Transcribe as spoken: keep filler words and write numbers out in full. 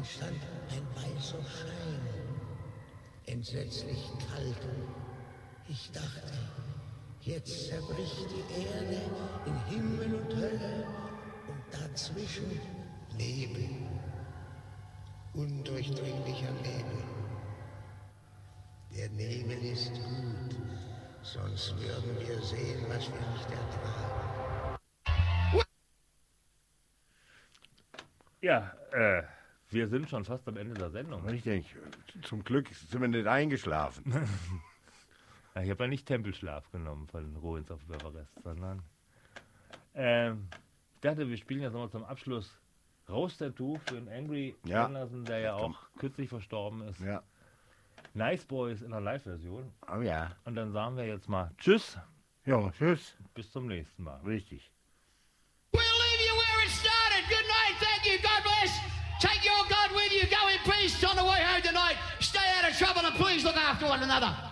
entstand ein weißer Schein, entsetzlich kalt. Ich dachte, jetzt zerbricht die Erde in Himmel und Hölle und dazwischen Nebel, undurchdringlicher Nebel. Der Nebel ist gut, sonst würden wir sehen, was wir nicht ertragen. Ja, äh, wir sind schon fast am Ende der Sendung. Richtig. Zum Glück sind wir nicht eingeschlafen. Ja, ich habe ja nicht Tempelschlaf genommen von Ruins of Everest, sondern ähm, ich dachte, wir spielen jetzt nochmal zum Abschluss Rose Tattoo für den Angry Ja. Anderson, der ja auch kürzlich verstorben ist. Ja. Nice Boys in der Live-Version. Oh ja. Und dann sagen wir jetzt mal Tschüss, Ja, tschüss. bis zum nächsten Mal. Richtig. We'll leave you where it started. Good night, thank you, God bless. Take your God with you. Go in peace on the way home tonight. Stay out of trouble and please look after one another.